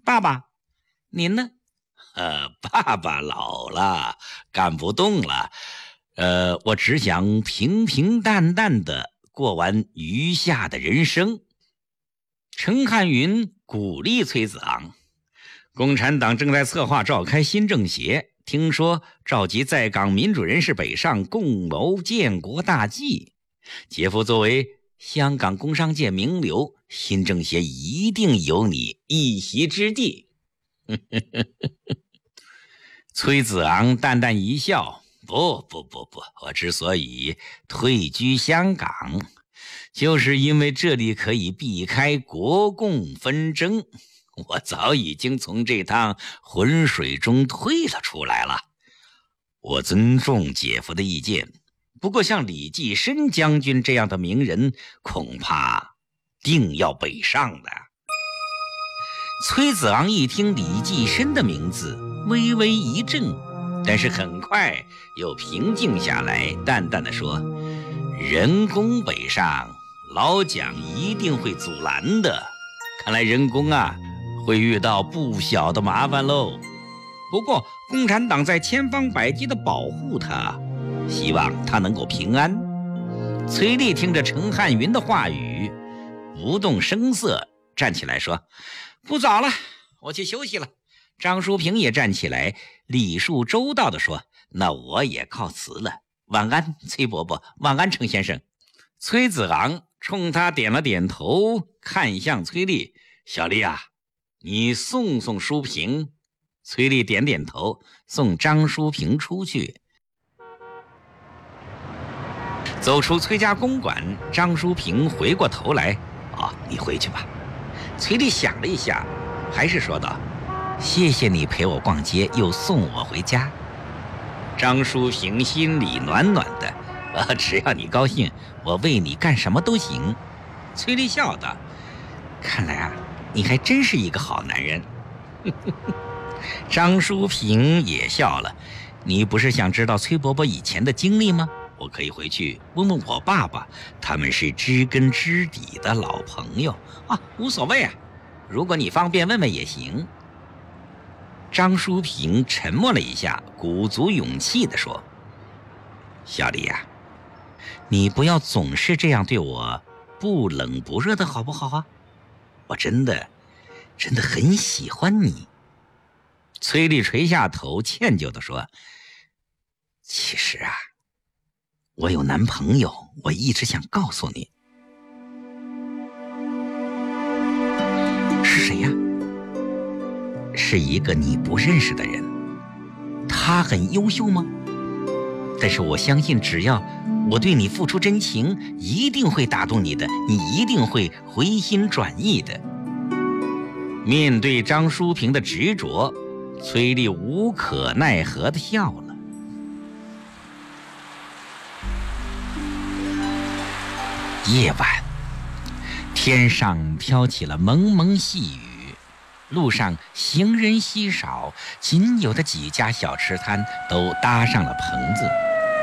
爸爸，您呢？ 爸爸老了，干不动了。我只想平平淡淡的过完余下的人生。 陈汉云鼓励崔子昂。共产党正在策划召开新政协，听说召集在港民主人士北上，共谋建国大计。姐夫作为香港工商界名流，新政协一定有你一席之地。崔子昂淡淡一笑，不，我之所以退居香港，就是因为这里可以避开国共纷争。我早已经从这趟浑水中退了出来了。我尊重姐夫的意见，不过像李济深将军这样的名人，恐怕定要北上的。崔子昂一听李济深的名字，微微一震，但是很快又平静下来，淡淡的说：人工北上，老蒋一定会阻拦的。看来人工会遇到不小的麻烦喽。不过共产党在千方百计地保护他，希望他能够平安。崔丽听着陈汉云的话语，不动声色，站起来说：不早了，我去休息了。张淑平也站起来，礼数周到地说：那我也告辞了，晚安崔伯伯，晚安陈先生。崔子昂冲他点了点头，看向崔丽：小丽啊，你送淑萍。崔丽点点头，送张淑萍出去。走出崔家公馆，张淑萍回过头来：你回去吧。崔丽想了一下，还是说道：谢谢你陪我逛街，又送我回家。张淑萍心里暖暖的，只要你高兴，我为你干什么都行。崔丽笑道：看来你还真是一个好男人。张淑萍也笑了：你不是想知道崔伯伯以前的经历吗？我可以回去问问我爸爸，他们是知根知底的老朋友无所谓如果你方便问问也行。张淑萍沉默了一下，鼓足勇气地说：小李你不要总是这样对我不冷不热的好不好我真的很喜欢你。崔丽垂下头，歉疚地说：其实我有男朋友，我一直想告诉你。是谁呀？是一个你不认识的人。他很优秀吗？但是我相信，只要我对你付出真情，一定会打动你的，你一定会回心转意的。面对张淑萍的执着，崔丽无可奈何地笑了。夜晚，天上飘起了蒙蒙细雨，路上行人稀少，仅有的几家小吃摊都搭上了棚子。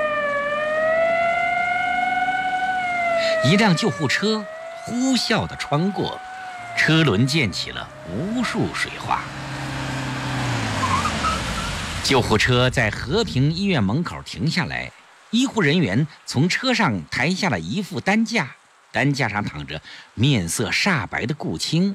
一辆救护车呼啸地穿过，车轮溅起了无数水花。救护车在和平医院门口停下来，医护人员从车上抬下了一副担架，担架上躺着面色煞白的顾青。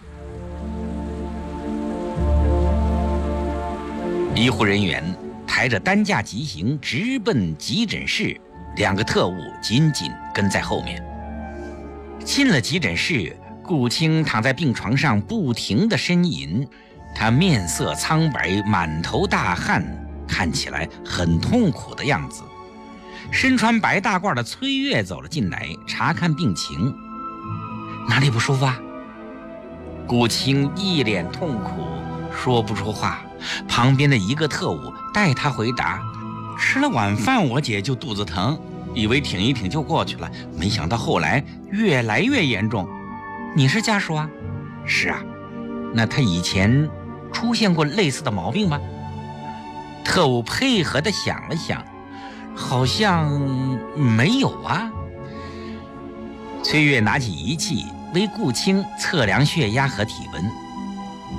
医护人员抬着担架急行，直奔急诊室，两个特务紧紧跟在后面。进了急诊室，顾青躺在病床上不停地呻吟，他面色苍白，满头大汗，看起来很痛苦的样子。身穿白大褂的崔月走了进来，查看病情。哪里不舒服顾青一脸痛苦，说不出话。旁边的一个特务代他回答：吃了晚饭我姐就肚子疼，以为挺一挺就过去了，没想到后来越来越严重。你是家属是那他以前出现过类似的毛病吗？特务配合地想了想，好像没有崔月拿起仪器为顾青测量血压和体温。